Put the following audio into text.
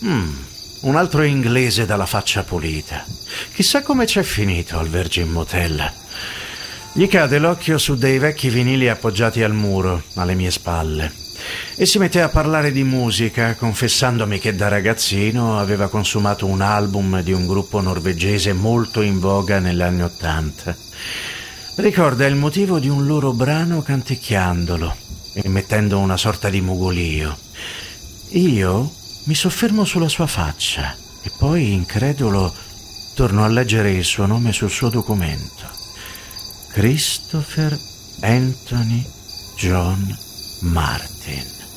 Un altro inglese dalla faccia pulita. Chissà come c'è finito al Virgin Motel. Gli cade l'occhio su dei vecchi vinili appoggiati al muro, alle mie spalle, e si mette a parlare di musica, confessandomi che da ragazzino aveva consumato un album di un gruppo norvegese molto in voga negli anni '80. Ricorda il motivo di un loro brano canticchiandolo, emettendo una sorta di mugolio. Io mi soffermo sulla sua faccia e poi, incredulo, torno a leggere il suo nome sul suo documento. Christopher Anthony John Martin.